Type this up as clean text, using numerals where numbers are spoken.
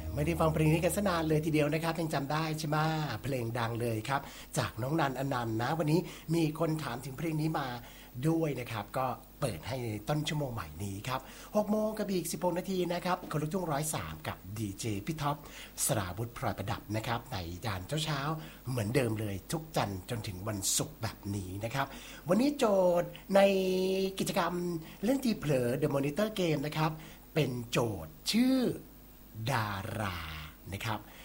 ไม่ได้ฟังเพลงนี้กันซะนานเลยทีเดียวนะครับยังจำได้ใช่ไหมเพลงดังเลยครับจากน้องนันอนันต์นะวันนี้มีคนถามถึงเพลงนี้มาด้วยนะครับก็เปิดให้ต้นชั่วโมงใหม่นี้ครับ6 โมงกับอีก16 นาทีนะครับคนลุกทุ่ง103กับดีเจพี่ท็อปสราวุธพลอยประดับนะครับในยามเช้าเหมือนเดิมเลยทุกจันทร์จนถึงวันศุกร์แบบนี้นะครับวันนี้โจทย์ในกิจกรรมเล่นทีเผลอ The Monitor Game นะครับเป็นโจทย์ชื่อดารานะครับ